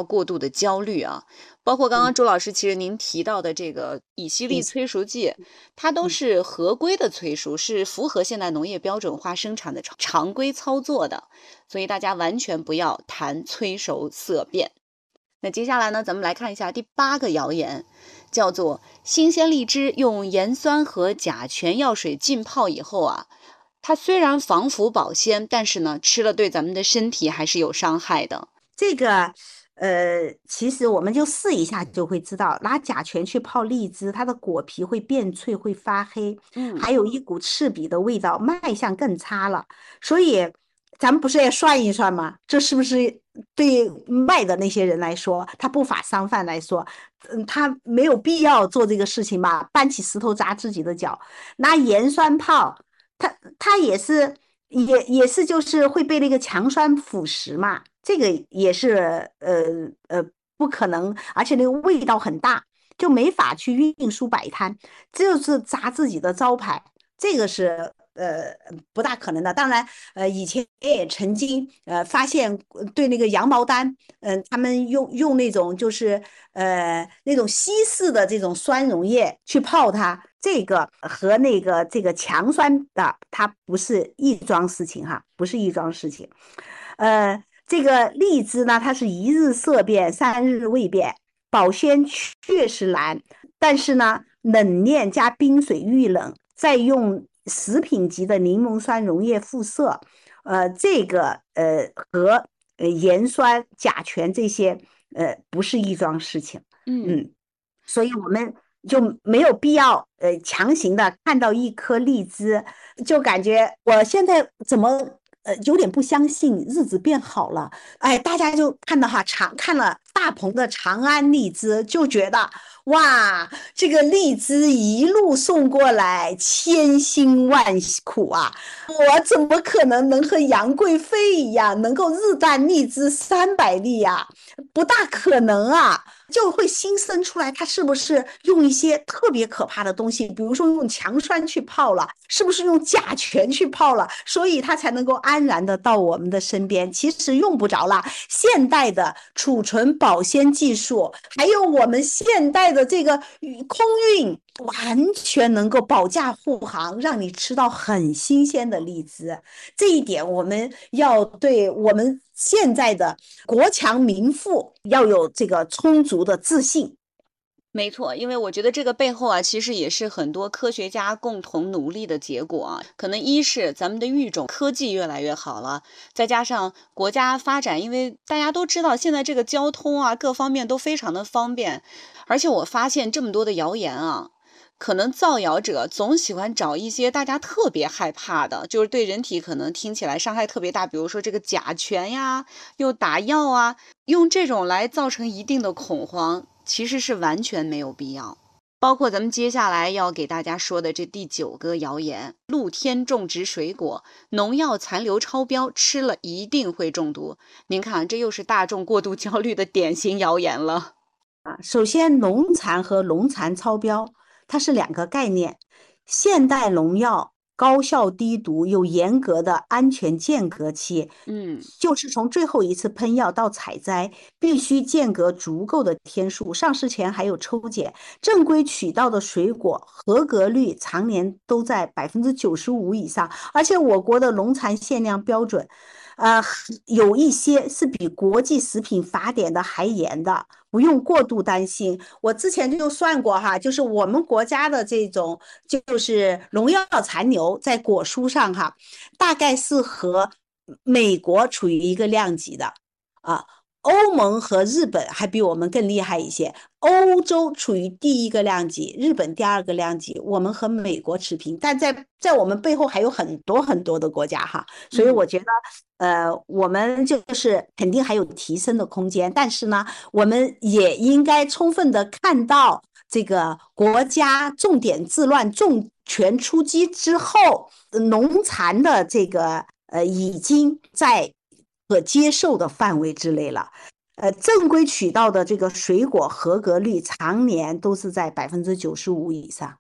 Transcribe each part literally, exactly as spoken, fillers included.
要过度的焦虑啊。包括刚刚周老师其实您提到的这个乙烯利催熟剂，它都是合规的催熟，是符合现代农业标准化生产的常常规操作的，所以大家完全不要谈催熟色变。那接下来呢，咱们来看一下第八个谣言，叫做新鲜荔枝用盐酸和甲醛药水浸泡以后啊，它虽然防腐保鲜，但是呢，吃了对咱们的身体还是有伤害的。 这个呃，其实我们就试一下就会知道，拿甲醛去泡荔枝，它的果皮会变脆，会发黑， 嗯， 还有一股刺鼻的味道，卖相更差了。所以咱们不是也算一算吗？这是不是对卖的那些人来说，他不法商贩来说，嗯，他没有必要做这个事情吧？搬起石头砸自己的脚，拿盐酸泡，他他也是也也是就是会被那个强酸腐蚀嘛。这个也是呃呃不可能，而且那个味道很大，就没法去运输摆摊，这就是砸自己的招牌，这个是呃不大可能的。当然，呃以前也曾经呃发现对那个羊毛丹，嗯、呃他们用用那种就是呃那种稀释的这种酸溶液去泡它。这个和那个这个强酸的，它不是一桩事情哈，不是一桩事情。呃，这个荔枝呢，它是一日色变，三日未变，保鲜确实难，但是呢，冷链加冰水遇冷，再用食品级的柠檬酸溶液复色，呃，这个呃和呃盐酸、甲醛这些呃不是一桩事情， 嗯。 嗯，所以我们就没有必要呃强行的看到一颗荔枝，就感觉我现在怎么呃有点不相信日子变好了。哎，大家就看到哈长看了大棚的长安荔枝，就觉得哇，这个荔枝一路送过来，千辛万苦啊！我怎么可能能和杨贵妃一样，能够日啖荔枝三百粒呀？不大可能啊！就会新生出来，它是不是用一些特别可怕的东西，比如说用强酸去泡了，是不是用甲醛去泡了，所以它才能够安然的到我们的身边？其实用不着啦，现代的储存保鲜技术，还有我们现代的这个空运，完全能够保驾护航，让你吃到很新鲜的荔枝。这一点我们要对我们现在的国强民富要有这个充足的自信。 没错，因为我觉得这个背后啊，其实也是很多科学家共同努力的结果啊。可能一是咱们的育种科技越来越好了，再加上国家发展，因为大家都知道现在这个交通啊，各方面都非常的方便。而且我发现这么多的谣言啊，可能造谣者总喜欢找一些大家特别害怕的，就是对人体可能听起来伤害特别大，比如说这个甲醛呀，又打药啊，用这种来造成一定的恐慌。其实是完全没有必要。包括咱们接下来要给大家说的这第九个谣言，露天种植水果，农药残留超标，吃了一定会中毒。您看，这又是大众过度焦虑的典型谣言了。 啊，首先，农残和农残超标它是两个概念。现代农药高效低毒，有严格的安全间隔期， 嗯， 就是从最后一次喷药到采摘，必须间隔足够的天数。上市前还有抽检，正规渠道的水果合格率常年都在百分之九十五以上，而且我国的农残限量标准。呃，有一些是比国际食品法典的还严的，不用过度担心。我之前就算过哈，就是我们国家的这种就是农药残留在果蔬上哈，大概是和美国处于一个量级的啊。欧盟和日本还比我们更厉害一些，欧洲处于第一个量级，日本第二个量级，我们和美国持平，但在在我们背后还有很多很多的国家哈，所以嗯。 我觉得，呃，我们就是肯定还有提升的空间，但是呢，我们也应该充分的看到这个国家重点治乱、重拳出击之后，农残的这个呃已经在可接受的范围之内了。呃，正规渠道的这个水果合格率常年都是在百分之九十五以上。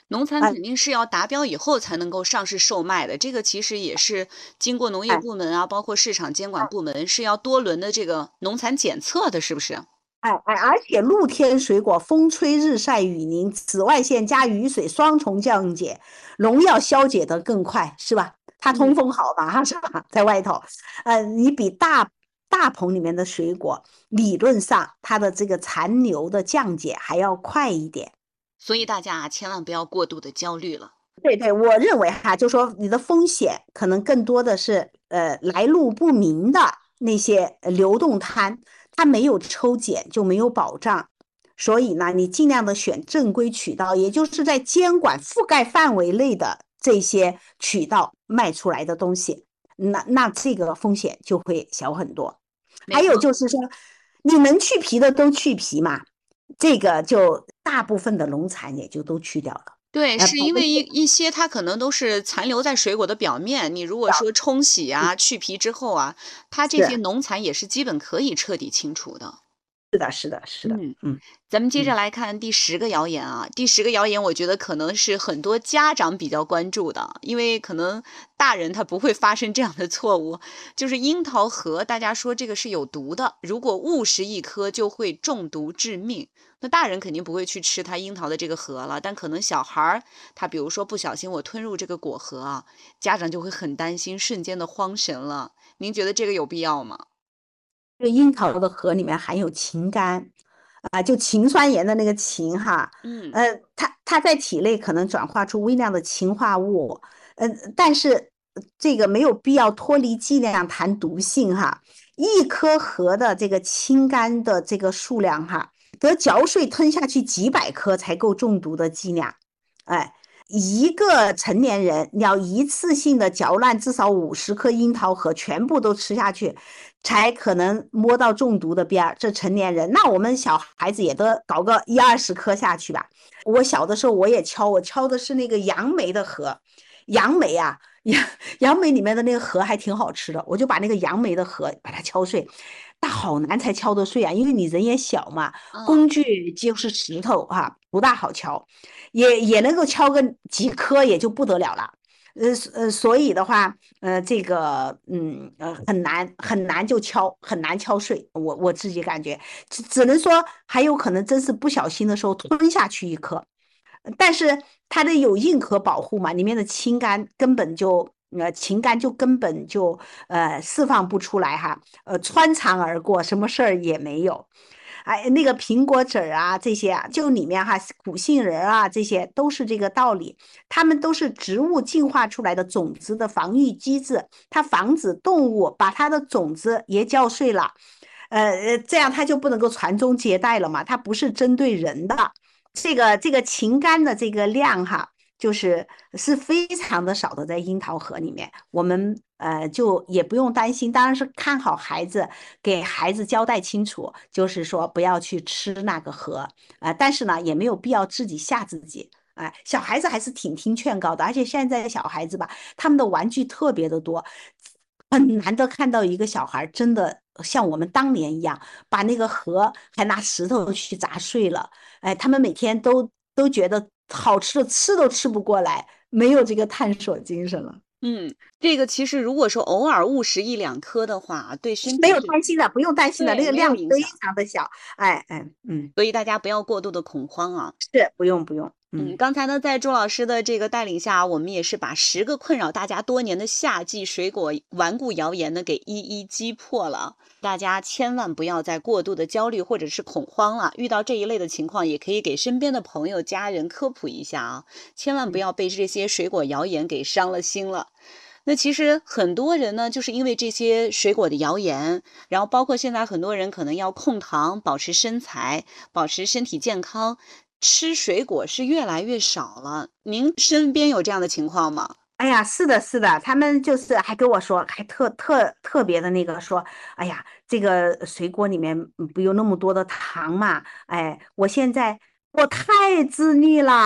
农残哎肯定是要达标以后才能够上市售卖的，这个其实也是经过农业哎部门啊，包括市场监管部门是要多轮的这个农残检测的，是不是？ 哎哎，而且露天水果风吹日晒雨淋，紫外线加雨水双重降解，农药消解得更快，是吧？它通嗯。 风好嘛，是吧？在外头，呃，你比大大棚里面的水果，理论上它的这个残留的降解还要快一点。 所以大家啊，千万不要过度的焦虑了。 对对，我认为哈，就说你的风险可能更多的是呃来路不明的那些呃流动摊，它没有抽检就没有保障，所以呢，你尽量的选正规渠道，也就是在监管覆盖范围内的这些渠道卖出来的东西，那那这个风险就会小很多。还有没错。 就是说，你能去皮的都去皮嘛，这个就大部分的农残也就都去掉了。 对， 呃， 是因为一保温杯一些它可能都是残留在水果的表面，你如果说冲洗啊、去皮之后啊，它这些是农残也是基本可以彻底清除的。 是的，是的，是的， 嗯。 嗯咱们接着嗯， 来看第十个谣言啊，第十个谣言我觉得可能是很多家长比较关注的，因为可能大人他不会发生这样的错误，就是樱桃核，大家说这个是有毒的，如果误食一颗就会中毒致命。那大人肯定不会去吃它樱桃的这个核了，但可能小孩儿他比如说不小心我吞入这个果核啊，家长就会很担心，瞬间的慌神了。您觉得这个有必要吗？ 这个樱桃的核里面含有氰苷啊，就氰酸盐的那个氰哈， 嗯。 呃，它它在体内可能转化出微量的氰化物，呃，但是这个没有必要脱离剂量谈毒性哈。一颗核的这个氰苷的这个数量哈，得嚼碎吞下去几百颗才够中毒的剂量，哎。一个成年人要一次性的嚼烂至少五十颗樱桃核，全部都吃下去，才可能摸到中毒的边儿。这成年人，那我们小孩子也得搞个一二十颗下去吧。我小的时候我也敲，我敲的是那个杨梅的核，杨梅啊，杨杨梅里面的那个核还挺好吃的，我就把那个杨梅的核把它敲碎，但好难才敲得碎啊，因为你人也小嘛， 嗯。 工具就是石头哈、不大好敲。也也能够敲个几颗，也就不得了了。呃呃，所以的话，呃，这个嗯呃很难很难就敲很难敲碎，我我自己感觉，只只能说还有可能真是不小心的时候吞下去一颗，但是它的有硬壳保护嘛，里面的氢苷根本就呃氰苷就根本就呃释放不出来哈，呃穿肠而过，什么事儿也没有。哎，那个苹果籽儿啊，这些啊，就里面哈，苦杏仁啊，这些都是这个道理。它们都是植物进化出来的种子的防御机制，它防止动物把它的种子也嚼碎了，呃呃，这样它就不能够传宗接代了嘛。它不是针对人的，这个这个禽苷的这个量哈，就是是非常的少的，在樱桃核里面，我们呃就也不用担心，当然是看好孩子，给孩子交代清楚，就是说不要去吃那个核啊、呃但是呢，也没有必要自己吓自己。哎，小孩子还是挺听劝告的，而且现在的小孩子吧，他们的玩具特别的多，很难得看到一个小孩真的像我们当年一样，把那个核还拿石头去砸碎了。哎，他们每天都都觉得好吃的吃都吃不过来，没有这个探索精神了。 嗯，这个其实如果说偶尔误食一两颗的话，对身没有体是担心的，不用担心的，那对， 个没有量非影响， 常的小。哎哎，嗯， 所以大家不要过度的恐慌啊。 是不用不用， 嗯， 嗯。 刚才呢，在周老师的这个带领下，我们也是把十个困扰大家多年的夏季水果顽固谣言呢，给一一击破了。大家千万不要再过度的焦虑或者是恐慌了。遇到这一类的情况，也可以给身边的朋友、家人科普一下啊，千万不要被这些水果谣言给伤了心了。那其实很多人呢，就是因为这些水果的谣言，然后包括现在很多人可能要控糖、保持身材、保持身体健康，吃水果是越来越少了。您身边有这样的情况吗？ 哎呀，是的，是的，他们就是还跟我说，还特特特别的那个说，哎呀，这个水果里面嗯不有那么多的糖嘛？哎，我现在我太自律了，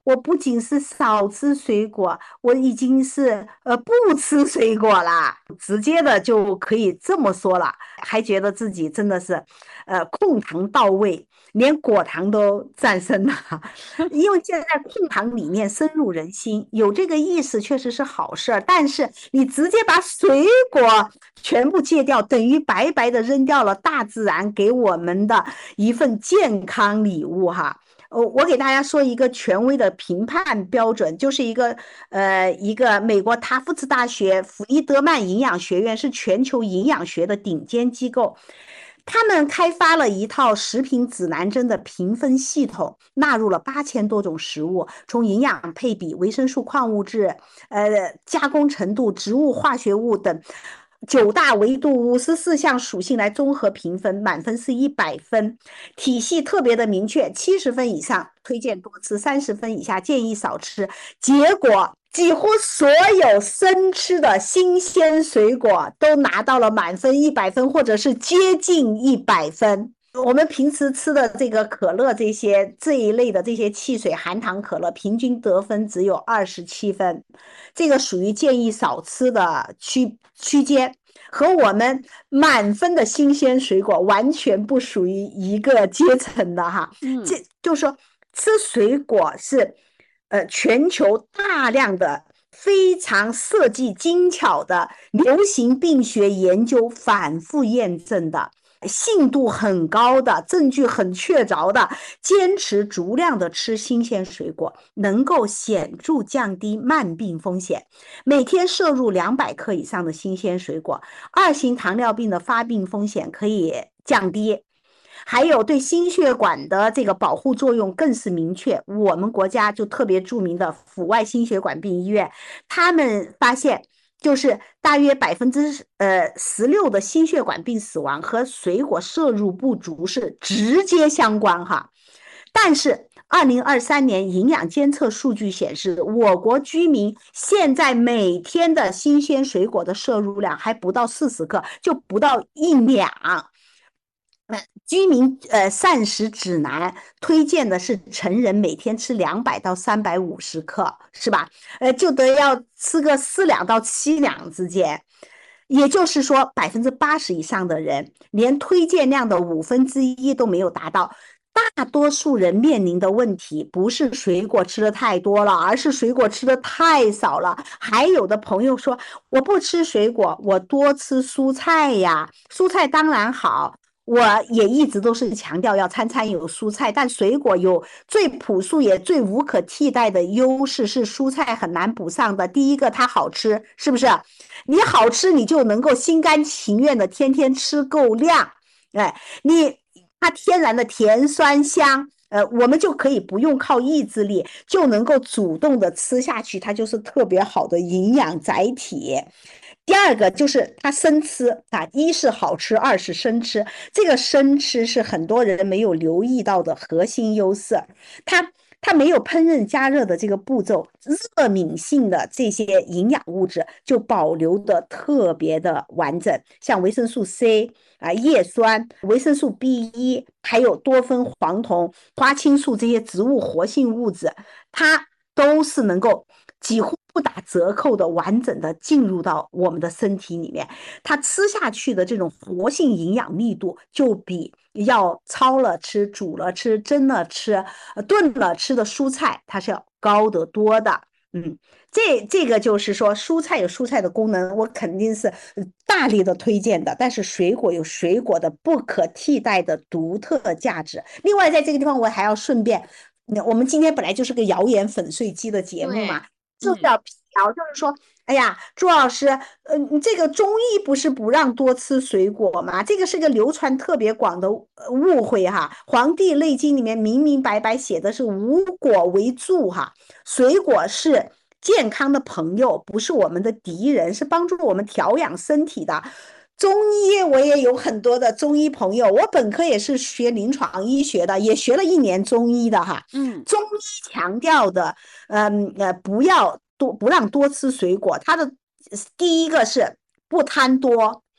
我不仅是少吃水果，我已经是呃不吃水果啦，直接的就可以这么说了，还觉得自己真的是，呃，控糖到位，连果糖都战胜了。因为现在控糖理念深入人心，有这个意识确实是好事儿，但是你直接把水果全部戒掉，等于白白的扔掉了大自然给我们的一份健康礼物哈。呃，我给大家说一个权威的评判标准，就是一个呃一个美国塔夫茨大学弗里德曼营养学院是全球营养学的顶尖机构，他们开发了一套食品指南针的评分系统，纳入了八千多种食物，从营养配比、维生素、矿物质、呃加工程度、植物化学物等九大维度五十四项属性来综合评分，满分是一百分，体系特别的明确，七十分以上推荐多吃，三十分以下建议少吃。结果几乎所有生吃的新鲜水果都拿到了满分一百分，或者是接近一百分。我们平时吃的这个可乐，这些这一类的这些汽水含糖可乐，平均得分只有二十七分，这个属于建议少吃的区区间，和我们满分的新鲜水果完全不属于一个阶层的哈。这嗯。 就是说，吃水果是呃全球大量的非常设计精巧的流行病学研究反复验证的。信度很高的，证据很确凿的，坚持足量的吃新鲜水果，能够显著降低慢病风险。每天摄入两百克以上的新鲜水果，二型糖尿病的发病风险可以降低。还有对心血管的这个保护作用更是明确。我们国家就特别著名的阜外心血管病医院，他们发现就是大约百分之呃十六的心血管病死亡和水果摄入不足是直接相关哈。但是二零二三年营养监测数据显示，我国居民现在每天的新鲜水果的摄入量还不到四十克，就不到一两。居民呃膳食指南推荐的是成人每天吃两百到三百五十克，是吧？呃，就得要吃个四两到七两之间。也就是说，百分之八十以上的人连推荐量的五分之一都没有达到。大多数人面临的问题不是水果吃的太多了，而是水果吃的太少了。还有的朋友说，我不吃水果，我多吃蔬菜呀，蔬菜当然好。我也一直都是强调要餐餐有蔬菜，但水果有最朴素也最无可替代的优势，是蔬菜很难补上的。第一个，它好吃，是不是？你好吃，你就能够心甘情愿的天天吃够量。哎，你它天然的甜酸香，呃，我们就可以不用靠意志力，就能够主动的吃下去，它就是特别好的营养载体。第二个就是它生吃啊，一是好吃，二是生吃。这个生吃是很多人没有留意到的核心优势。它它没有烹饪加热的这个步骤，热敏性的这些营养物质就保留的特别的完整，像维生素 C 啊、叶酸、维生素 B 一，还有多酚、黄酮、花青素这些植物活性物质，它都是能够几乎不打折扣的完整的进入到我们的身体里面，它吃下去的这种活性营养密度就比要焯了吃、煮了吃、蒸了吃、炖了吃的蔬菜它是要高得多的。嗯，这这个就是说，蔬菜有蔬菜的功能，我肯定是大力的推荐的。但是水果有水果的不可替代的独特价值。另外，在这个地方我还要顺便，我们今天本来就是个谣言粉碎机的节目嘛， 对。 就是嗯。 要辟谣，就是说，哎呀，朱老师，呃，你这个中医不是不让多吃水果吗？这个是个流传特别广的呃误会哈。《黄帝内经》里面明明白白写的是无果为助哈，水果是健康的朋友，不是我们的敌人，是帮助我们调养身体的。中医我也有很多的中医朋友，我本科也是学临床医学的，也学了一年中医的哈。 嗯。 中医强调的，嗯呃，不要多不让多吃水果，它的第一个是不贪多，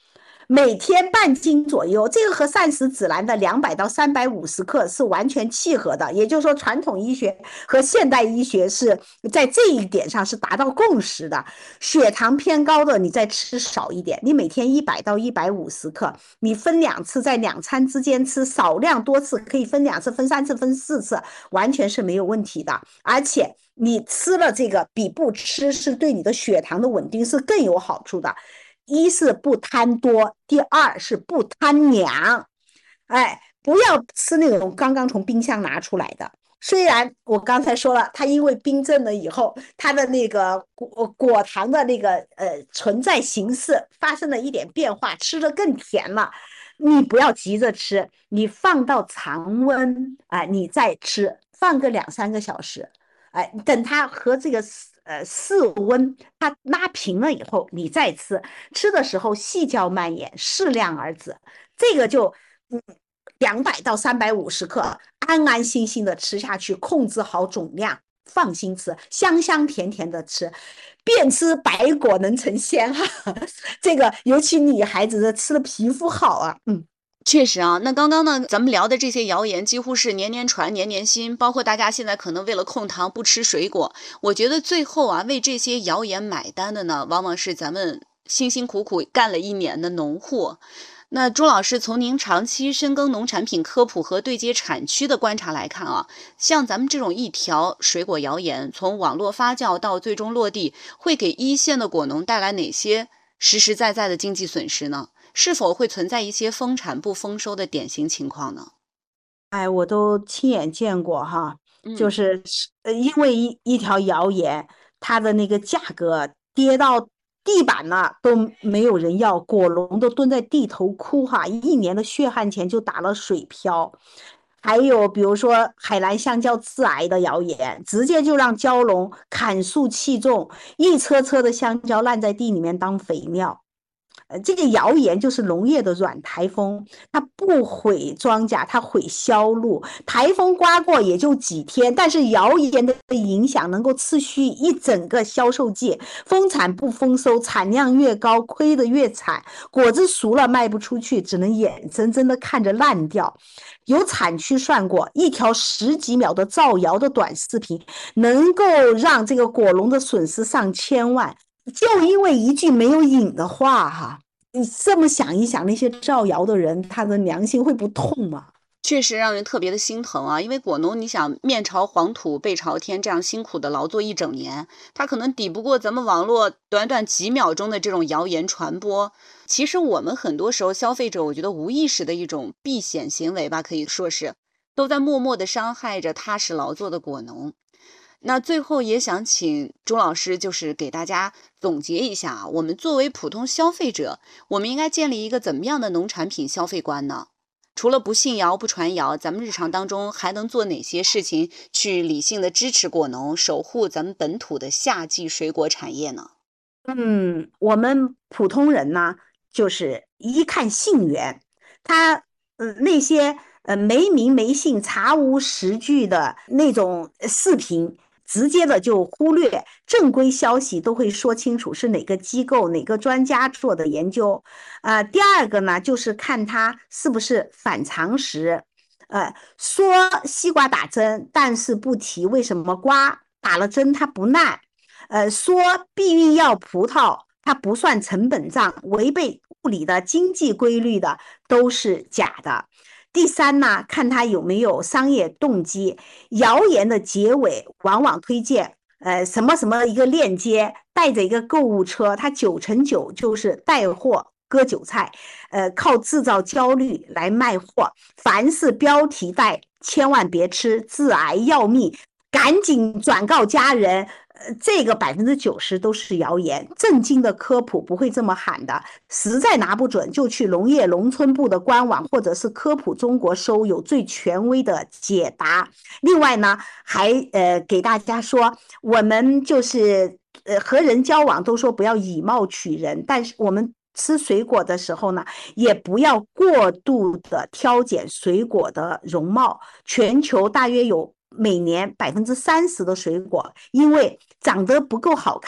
每天半斤左右，这个和膳食指南的两百到三百五十克是完全契合的。也就是说，传统医学和现代医学是在这一点上是达到共识的。血糖偏高的，你再吃少一点，你每天一百到一百五十克，你分两次，在两餐之间吃，少量多次，可以分两次、分三次、分四次，完全是没有问题的。而且你吃了这个比不吃是对你的血糖的稳定是更有好处的。一是不贪多，第二是不贪凉。哎，不要吃那种刚刚从冰箱拿出来的。虽然我刚才说了，它因为冰镇了以后，它的那个果果糖的那个呃存在形式发生了一点变化，吃的更甜了。你不要急着吃，你放到常温啊、呃，你再吃，放个两三个小时，哎、呃，等它和这个呃室温它拉平了以后，你再吃。吃的时候细嚼慢咽，适量而止。这个就嗯，两百到三百五十克，安安心心的吃下去，控制好总量，放心吃，香香甜甜的吃，便吃百果能成仙哈、啊。这个尤其女孩子的吃的皮肤好啊，嗯。 确实啊，那刚刚呢，咱们聊的这些谣言几乎是年年传、年年新，包括大家现在可能为了控糖不吃水果，我觉得最后啊，为这些谣言买单的呢，往往是咱们辛辛苦苦干了一年的农户。那朱老师，从您长期深耕农产品科普和对接产区的观察来看啊，像咱们这种一条水果谣言，从网络发酵到最终落地，会给一线的果农带来哪些实实在在的经济损失呢？是否会存在一些丰产不丰收的典型情况呢？ 哎，我都亲眼见过哈，就嗯， 是呃，因为一一条谣言，它的那个价格跌到地板了，都没有人要，果农都蹲在地头哭哈，一年的血汗钱就打了水漂。还有比如说海南香蕉致癌的谣言，直接就让蕉农砍树弃种，一车车的香蕉烂在地里面当肥料。呃，这个谣言就是农业的软台风，它不毁庄稼，它毁销路。台风刮过也就几天，但是谣言的影响能够持续一整个销售季。丰产不丰收，产量越高，亏得越惨。果子熟了卖不出去，只能眼睁睁的看着烂掉。有产区算过，一条十几秒的造谣的短视频，能够让这个果农的损失上千万。就因为一句没有引的话哈，你这么想一想，那些造谣的人，他的良心会不痛吗？ 确实让人特别的心疼啊，因为果农，你想面朝黄土背朝天这样辛苦的劳作一整年，他可能抵不过咱们网络短短几秒钟的这种谣言传播。其实我们很多时候消费者，我觉得无意识的一种避险行为吧，可以说是都在默默的伤害着踏实劳作的果农。那最后也想请朱老师，就是给大家总结一下啊，我们作为普通消费者，我们应该建立一个怎么样的农产品消费观呢？除了不信谣、不传谣，咱们日常当中还能做哪些事情去理性的支持果农，守护咱们本土的夏季水果产业呢？ 嗯，我们普通人呢，就是一看信源，他呃那些呃没名没姓、查无实据的那种视频，直接的就忽略，正规消息都会说清楚是哪个机构、哪个专家做的研究。呃，第二个呢，就是看他是不是反常识。呃，说西瓜打针，但是不提为什么瓜打了针它不烂。呃，说避孕药葡萄它不算成本账，违背物理的经济规律的都是假的。第三呢，看它有没有商业动机。谣言的结尾往往推荐呃什么什么一个链接，带着一个购物车，它九成九就是带货割韭菜，呃，靠制造焦虑来卖货。凡是标题带，千万别吃，致癌要命，赶紧转告家人。呃，这个百分之九十都是谣言，正经的科普不会这么喊的。实在拿不准，就去农业农村部的官网或者是科普中国搜，有最权威的解答。另外呢，还呃给大家说，我们就是呃和人交往都说不要以貌取人，但是我们吃水果的时候呢，也不要过度的挑拣水果的容貌。全球大约有每年百分之三十的水果，因为长得不够好看，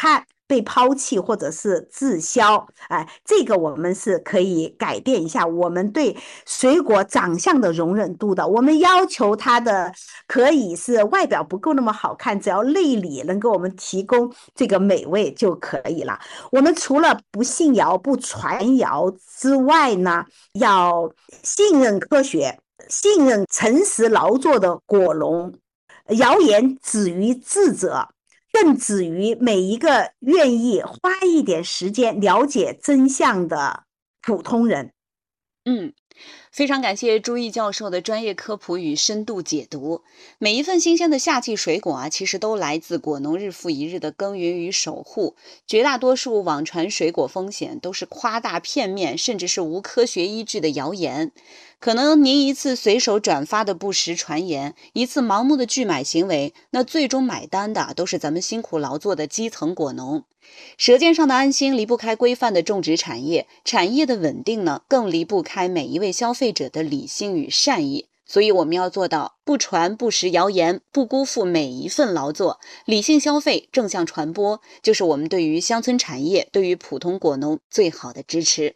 被抛弃或者是滞销。哎，这个我们是可以改变一下我们对水果长相的容忍度的。我们要求它的可以是外表不够那么好看，只要内里能给我们提供这个美味就可以了。我们除了不信谣不传谣之外呢，要信任科学，信任诚实劳作的果农。谣言止于智者，更止于每一个愿意花一点时间了解真相的普通人。 嗯，非常感谢朱毅教授的专业科普与深度解读。每一份新鲜的夏季水果啊，其实都来自果农日复一日的耕耘与守护。绝大多数网传水果风险都是夸大片面，甚至是无科学依据的谣言。可能您一次随手转发的不实传言，一次盲目的拒买行为，那最终买单的都是咱们辛苦劳作的基层果农。舌尖上的安心离不开规范的种植产业，产业的稳定呢，更离不开每一位消费者的理性与善意。所以我们要做到不传不实谣言，不辜负每一份劳作，理性消费，正向传播，就是我们对于乡村产业，对于普通果农最好的支持。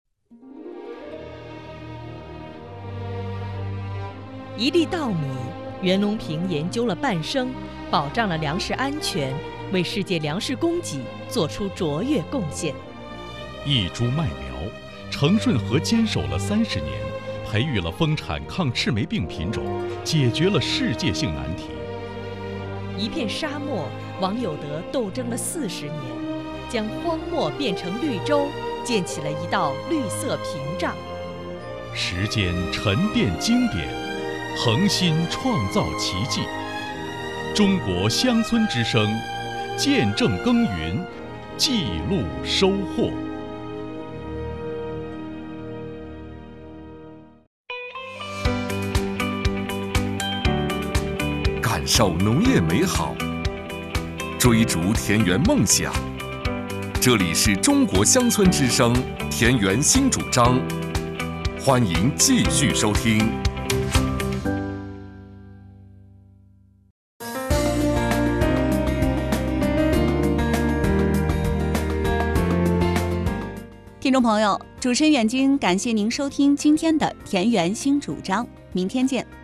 一粒稻米，袁隆平研究了半生，保障了粮食安全，为世界粮食供给做出卓越贡献。 一株麦苗，程顺和坚守了三十年，培育了丰产抗赤霉病品种，解决了世界性难题。 一片沙漠，王有德斗争了四十年，将荒漠变成绿洲，建起了一道绿色屏障。 时间沉淀经典，恒心创造奇迹。中国乡村之声，见证耕耘，记录收获。 感受农业美好，追逐田园梦想。这里是中国乡村之声田园新主张，欢迎继续收听。 听众朋友，主持人远京感谢您收听今天的田园新主张，明天见。